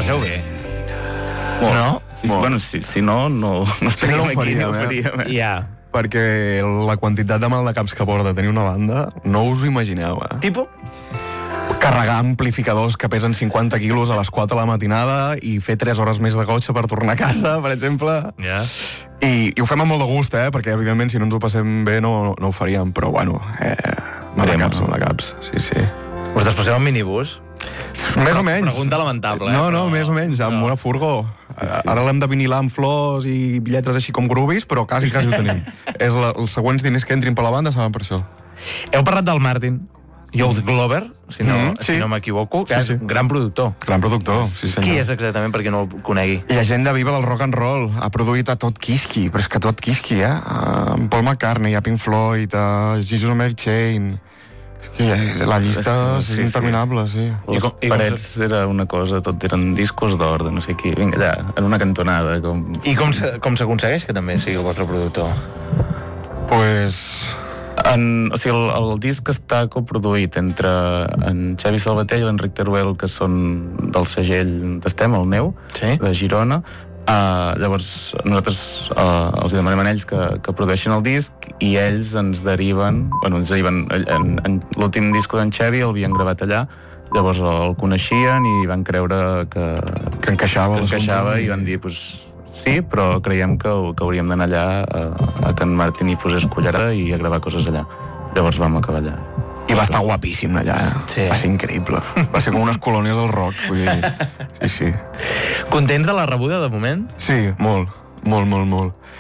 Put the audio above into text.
passeu bé. Molt. No? Sí, bueno, si no estaríem aquí, no ho faríem. Ja. Perquè la quantitat de maldecaps que porta tenir una banda, no us ho imagineu, Tipo? Carregar amplificadors que pesen 50 quilos a les 4 de la matinada i fer 3 hores més de cotxe per tornar a casa, per exemple. Ja. I ho fem amb molt de gust, perquè, evidentment, si no ens ho passem bé, no ho faríem. Però, bueno, maldecaps, sí. Us desplaceu en minibús? Més o menys. Pregunta lamentable, No, però... més o menys, amb una furgó. Sí. Ara l'hem de vinilar amb flors i lletres així com groovies, però quasi ho tenim. Els següents diners que entrin per la banda seran per això. Heu parlat del Martin Youth Glover, si no m'equivoco, que és un gran productor. Gran productor, sí senyor. Qui és exactament, perquè no el conegui? Llegenda viva del rock and roll. Ha produït a tot Kiski, però és que tot Kiski, Paul McCartney, a Pink Floyd, a Jesus and Mary Chain... La llista és interminable, sí. Les parets era una cosa, tot eren discos d'or de no sé qui. Vinga, allà, en una cantonada. I com s'aconsegueix que també sigui el vostre productor? Pues... O sigui, el disc està coproduït entre en Xavi Salvater i l'Enric Teruel, que són del segell d'Estem, el Neu, de Girona. Llavors nosaltres els demanem a ells que produeixin el disc i ells ens deriven en l'últim disco d'en Xavi el havien gravat allà, llavors el coneixien i van creure que encaixava i van dir, pues, sí, però creiem que hauríem d'anar allà a que en Martin hi posés cullerada i a gravar coses allà. Llavors vam acabar allà. I va estar guapíssim allà, Sí. Va ser increïble. Va ser com unes colònies del rock, vull dir. Sí. Contents de la rebuda, de moment? Sí, molt.